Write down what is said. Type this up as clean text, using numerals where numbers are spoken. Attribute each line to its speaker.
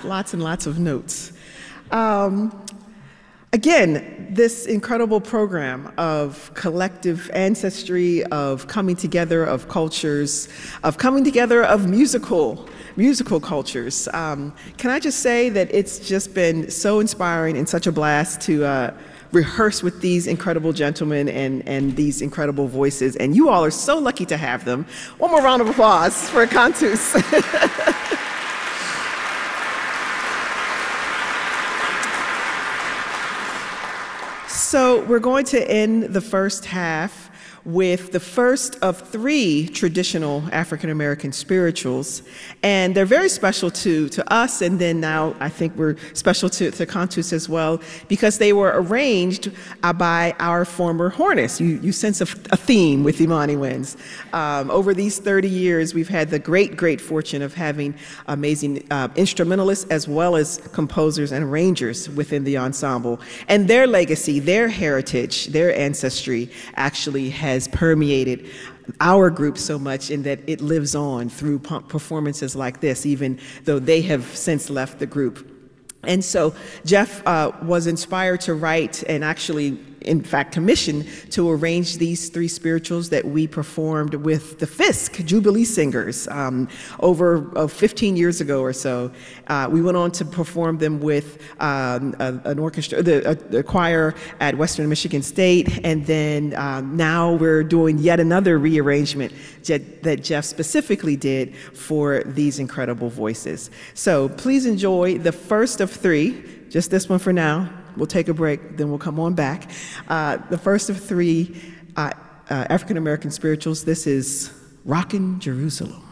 Speaker 1: lots and lots of notes. Again, this incredible program of collective ancestry, of coming together of cultures, of coming together of musical cultures. Can I just say that it's just been so inspiring and such a blast to rehearse with these incredible gentlemen and these incredible voices, and you all are so lucky to have them. One more round of applause for Cantus. So we're going to end the first half with the first of 3 traditional African American spirituals. And they're very special to us, and then now I think we're special to Cantus as well, because they were arranged by our former hornist. You sense a theme with Imani Winds. Over these 30 years, we've had the great fortune of having amazing instrumentalists as well as composers and arrangers within the ensemble. And their legacy, their heritage, their ancestry actually has permeated our group so much in that it lives on through performances like this, even though they have since left the group. And so Jeff was inspired to write and actually, in fact, commissioned to arrange these 3 spirituals that we performed with the Fisk Jubilee Singers over 15 years ago or so. We went on to perform them with an orchestra, the choir at Western Michigan State, and then now we're doing yet another rearrangement that Jeff specifically did for these incredible voices. So please enjoy the first of 3, just this one for now. We'll take a break, then we'll come on back. The first of 3 African American spirituals. This is Rockin' Jerusalem.